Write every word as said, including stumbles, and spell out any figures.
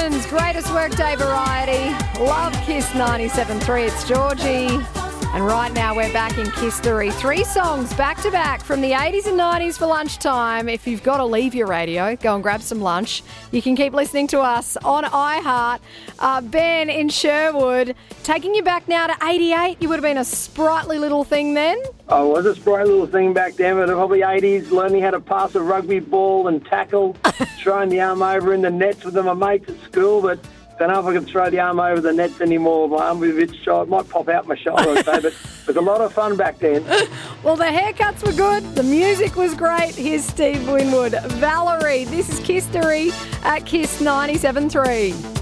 Melbourne's greatest workday variety. Love Kiss ninety-seven point three. It's Georgie. And right now we're back in Kistery. Three songs back to back from the eighties and nineties for lunchtime. If you've got to leave your radio, go and grab some lunch. You can keep listening to us on iHeart. Uh, Ben in Sherwood, taking you back now to eighty-eight. You would have been a sprightly little thing then. I was a sprightly little thing back then, but probably eighties, learning how to pass a rugby ball and tackle, throwing the arm over in the nets with my mates at school, but don't know if I can throw the arm over the nets anymore. My arm was a bit short. It might pop out my shoulder, I'd say, but it was a lot of fun back then. Well, the haircuts were good. The music was great. Here's Steve Winwood. Valerie, this is Kistery at Kiss ninety-seven point three.